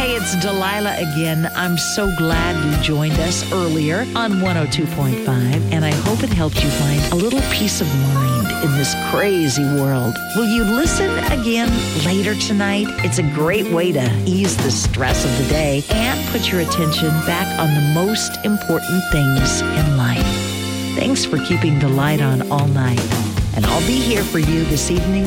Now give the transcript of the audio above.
Hey, it's Delilah again. I'm so glad you joined us earlier on 102.5, and I hope it helped you find a little peace of mind in this crazy world. Will you listen again later tonight? It's a great way to ease the stress of the day and put your attention back on the most important things in life. Thanks for keeping the light on all night, and I'll be here for you this evening